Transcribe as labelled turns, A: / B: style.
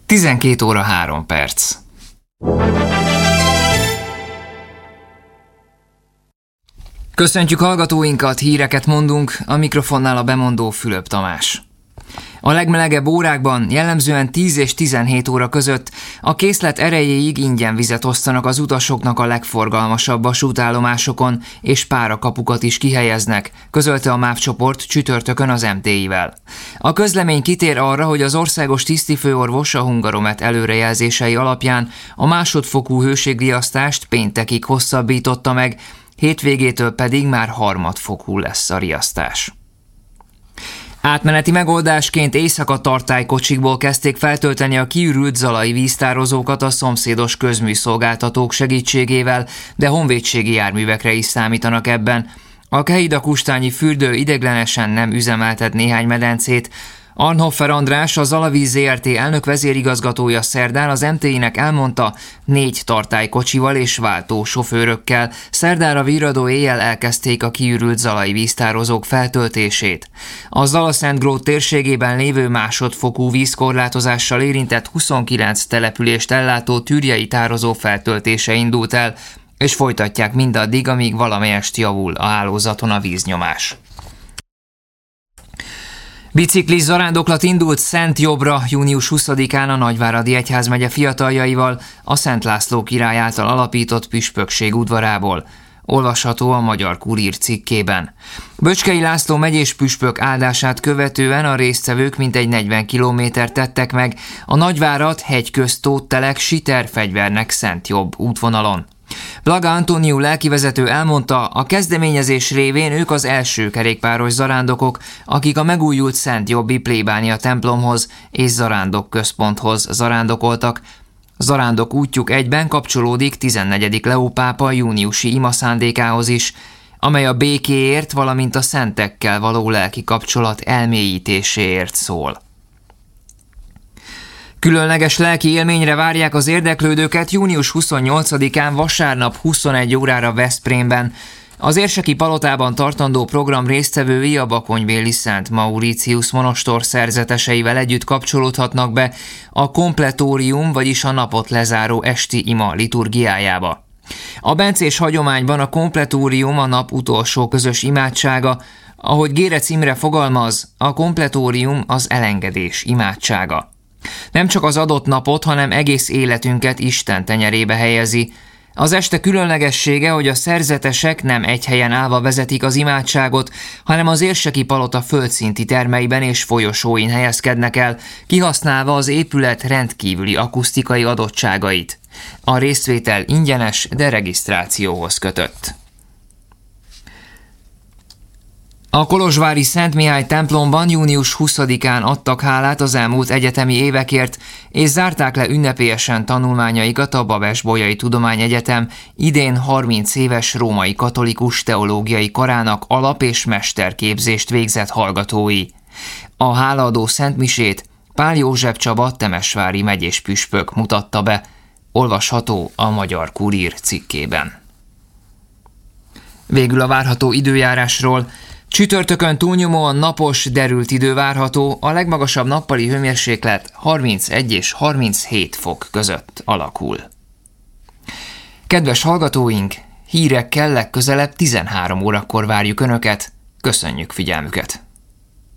A: 12 óra 3 perc. Köszöntjük hallgatóinkat, híreket mondunk, a mikrofonnál a bemondó Fülöp Tamás. A legmelegebb órákban, jellemzően 10 és 17 óra között a készlet erejéig ingyen vizet osztanak az utasoknak a legforgalmasabb vasútállomásokon, és párakapukat is kihelyeznek, közölte a MÁV csoport csütörtökön az MTI-vel. A közlemény kitér arra, hogy az országos tisztifőorvos a Hungaromet előrejelzései alapján a másodfokú hőségriasztást péntekig hosszabbította meg, hétvégétől pedig már harmadfokú lesz a riasztás. Átmeneti megoldásként éjszaka tartálykocsikból kezdték feltölteni a kiürült zalai víztározókat a szomszédos közműszolgáltatók segítségével, de honvédségi járművekre is számítanak ebben. A Kehida-Kustányi fürdő ideiglenesen nem üzemeltet néhány medencét. Arnhoffer András, a Zalavíz Zrt. Elnök vezérigazgatója szerdán az MTI-nek elmondta, 4 tartálykocsival és váltó sofőrökkel szerdára virradó éjjel elkezdték a kiürült zalai víztározók feltöltését. A Zala-Szentgrót térségében lévő másodfokú vízkorlátozással érintett 29 települést ellátó tűrjei tározó feltöltése indult el, és folytatják mindaddig, amíg valamelyest javul a hálózaton a víznyomás. Biciklis zarándoklat indult Szentjobbra június 20-án a Nagyváradi Egyházmegye fiataljaival a Szent László király által alapított püspökség udvarából. Olvasható a Magyar Kurír cikkében. Böcskei László megyés püspök áldását követően a résztvevők mintegy 40 kilométert tettek meg a Nagyvárad Hegyközt-Tóttelek Siter-Fegyvernek Szentjobb útvonalon. Blaga Antoniu lelkivezető elmondta, a kezdeményezés révén ők az első kerékpáros zarándokok, akik a megújult Szentjobbi plébánia templomhoz és zarándok központhoz zarándokoltak. Zarándok útjuk egyben kapcsolódik 14. Leó pápa júniusi imaszándékához is, amely a békéért, valamint a szentekkel való lelki kapcsolat elmélyítéséért szól. Különleges lelki élményre várják az érdeklődőket június 28-án vasárnap 21 órára Veszprémben. Az érseki palotában tartandó program résztvevői a bakonybéli Szent Mauritius monostor szerzeteseivel együtt kapcsolódhatnak be a kompletórium, vagyis a napot lezáró esti ima liturgiájába. A bencés hagyományban a kompletórium a nap utolsó közös imádsága, ahogy Gérec Imre fogalmaz, a kompletórium az elengedés imádsága. Nem csak az adott napot, hanem egész életünket Isten tenyerébe helyezi. Az este különlegessége, hogy a szerzetesek nem egy helyen állva vezetik az imádságot, hanem az érseki palota földszinti termeiben és folyosóin helyezkednek el, kihasználva az épület rendkívüli akusztikai adottságait. A részvétel ingyenes, de regisztrációhoz kötött. A kolozsvári Szent Mihály templomban június 20-án adtak hálát az elmúlt egyetemi évekért, és zárták le ünnepélyesen tanulmányaikat a Babes-Bolyai Tudományegyetem idén 30 éves római katolikus teológiai karának alap- és mesterképzést végzett hallgatói. A hálaadó szentmisét Pál József Csaba temesvári megyés püspök mutatta be, olvasható a Magyar Kurír cikkében. Végül a várható időjárásról. Csütörtökön túlnyomóan napos, derült idő várható, a legmagasabb nappali hőmérséklet 31 és 37 fok között alakul. Kedves hallgatóink, hírekkel legközelebb 13 órakor várjuk Önöket, köszönjük figyelmüket!